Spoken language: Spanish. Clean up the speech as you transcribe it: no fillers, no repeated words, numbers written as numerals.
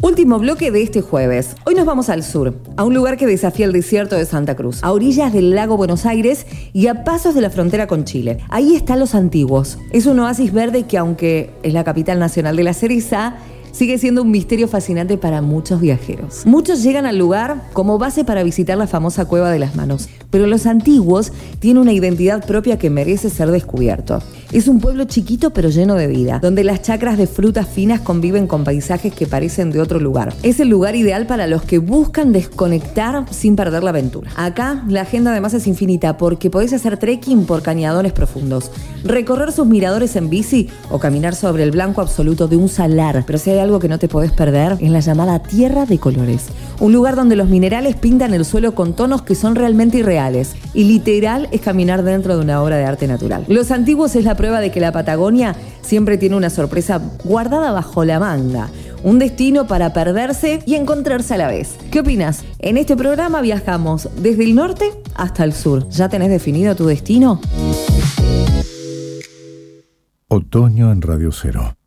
Último bloque de este jueves. Hoy nos vamos al sur, a un lugar que desafía el desierto de Santa Cruz, a orillas del lago Buenos Aires y a pasos de la frontera con Chile. Ahí están Los Antiguos. Es un oasis verde que, aunque es la capital nacional de la cereza, sigue siendo un misterio fascinante para muchos viajeros. Muchos llegan al lugar como base para visitar la famosa Cueva de las Manos, pero Los Antiguos tiene una identidad propia que merece ser descubierto. Es un pueblo chiquito pero lleno de vida, donde las chacras de frutas finas conviven con paisajes que parecen de otro lugar. Es el lugar ideal para los que buscan desconectar sin perder la aventura. Acá la agenda además es infinita porque podés hacer trekking por cañadones profundos, recorrer sus miradores en bici o caminar sobre el blanco absoluto de un salar. Pero si hay algo que no te podés perder, es la llamada Tierra de Colores. Un lugar donde los minerales pintan el suelo con tonos que son realmente irreales. Y literal es caminar dentro de una obra de arte natural. Los Antiguos es la prueba de que la Patagonia siempre tiene una sorpresa guardada bajo la manga. Un destino para perderse y encontrarse a la vez. ¿Qué opinas? En este programa viajamos desde el norte hasta el sur. ¿Ya tenés definido tu destino? Otoño en Radio Cero.